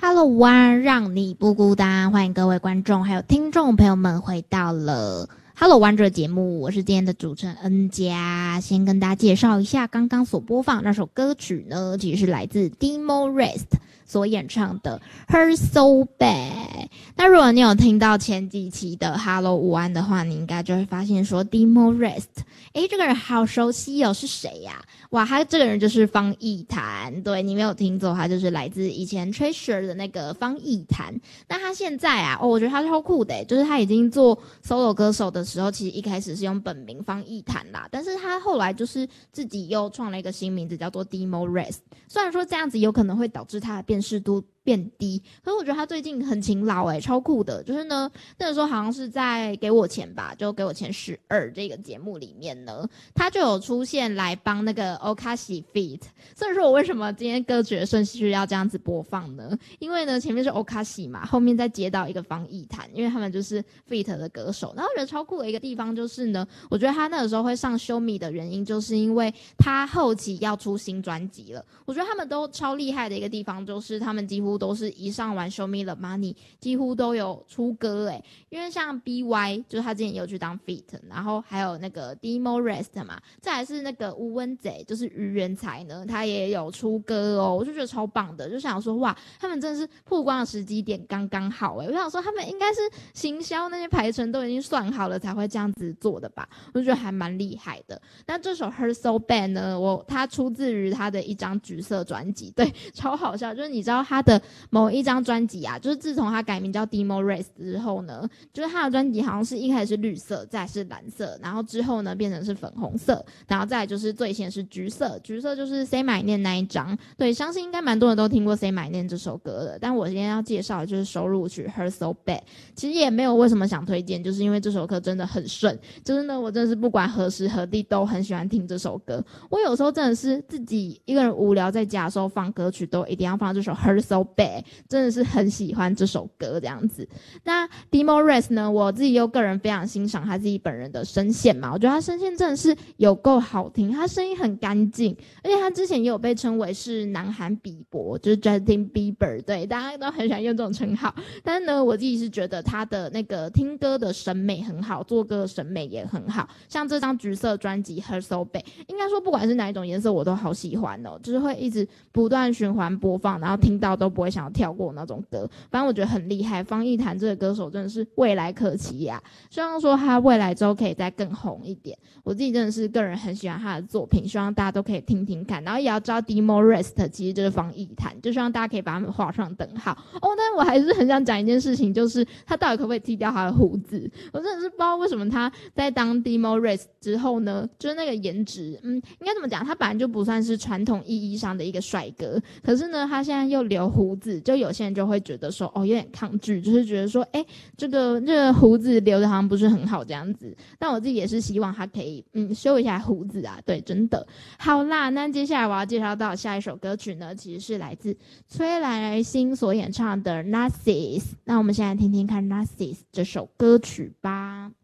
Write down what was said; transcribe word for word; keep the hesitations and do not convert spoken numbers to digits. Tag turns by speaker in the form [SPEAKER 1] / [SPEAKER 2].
[SPEAKER 1] Hello One， 让你不孤单，欢迎各位观众还有听众朋友们回到了 Hello One 这个节目，我是今天的主持人恩佳。先跟大家介绍一下刚刚所播放那首歌曲呢，其实是来自 Demo Rest 所演唱的 Her So Bad。 那如果你有听到前几期的 Hello 午安的话，你应该就会发现说 Demo Rest 诶，这个人好熟悉哦，是谁呀、啊？哇，他这个人就是方逸谭，对，你没有听错，他就是来自以前 Treasure 的那个方逸谭。那他现在啊，哦，我觉得他超酷的，就是他已经做 solo 歌手的时候，其实一开始是用本名方逸谭啦，但是他后来就是自己又创了一个新名字，叫做 Demo Rest。虽然说这样子有可能会导致他的辨识度变低，可是我觉得他最近很勤劳诶、欸，超酷的。就是呢，那个时候好像是在给我钱吧，就给我钱十二这个节目里面呢，他就有出现来帮那个 Okashi feat。 所以说我为什么今天歌曲的顺序要这样子播放呢？因为呢前面是 Okashi 嘛，后面再接到一个方逸谭，因为他们就是 feat 的歌手。然后我觉得超酷的一个地方就是呢，我觉得他那个时候会上 Show Me 的原因，就是因为他后期要出新专辑了。我觉得他们都超厉害的一个地方，就是他们几乎都是一上完 Show Me the Money 几乎都有出歌诶，因为像 B Y 就是他之前也有去当 feat， 然后还有那个 Demo Rest 嘛，再来是那个吴文贼就是于元才呢，他也有出歌哦，我就觉得超棒的，就想说哇，他们真的是曝光的时机点刚刚好诶，我想说他们应该是行销那些排程都已经算好了才会这样子做的吧，我就觉得还蛮厉害的。那这首 Her So Bad 呢，我它出自于他的一张橘色专辑，对，超好笑，就是你知道他的某一张专辑啊，就是自从他改名叫 Demo Rest 之后呢，就是他的专辑好像是一开始是绿色，再来是蓝色，然后之后呢变成是粉红色，然后再来就是最先是橘色，橘色就是 Say My Name 那一张，对，相信应该蛮多人都听过 Say My Name 这首歌的，但我今天要介绍的就是收录曲 Her So Bad。 其实也没有为什么想推荐，就是因为这首歌真的很顺，就是呢我真的是不管何时何地都很喜欢听这首歌，我有时候真的是自己一个人无聊在家的时候放歌曲都一定要放这首 Her So Bad， 真的是很喜欢这首歌这样子。那 Demo Rest 呢，我自己又个人非常欣赏他自己本人的声线嘛，我觉得他声线真的是有够好听，他声音很干净，而且他之前也有被称为是南韩比伯，就是 Justin Bieber， 对，大家都很喜欢用这种称号。但是呢我自己是觉得他的那个听歌的审美很好，做歌的审美也很好，像这张橘色专辑 Her So Bad， 应该说不管是哪一种颜色我都好喜欢哦，就是会一直不断循环播放，然后听到都不会想要跳过那种歌。反正我觉得很厉害，方逸谭这个歌手真的是未来可期呀、啊！希望说他未来之后可以再更红一点。我自己真的是个人很喜欢他的作品，希望大家都可以听听看，然后也要知道 Demo Rest 其实就是方逸谭，就希望大家可以把他们画上等号哦。但是我还是很想讲一件事情，就是他到底可不可以剃掉他的胡子？我真的是不知道为什么他在当 Demo Rest 之后呢，就是那个颜值，嗯，应该怎么讲？他本来就不算是传统意义上的一个帅哥，可是呢，他现在又留胡子，就有些人就会觉得说，哦，有点抗拒，就是觉得说，哎，这个这个胡子留的好像不是很好这样子。但我自己也是希望他可以，嗯，修一下胡子啊，对，真的。好啦，那接下来我要介绍到下一首歌曲呢，其实是来自崔来星所演唱的 Narcissus。那我们现在听听看 Narcissus 这首歌曲吧。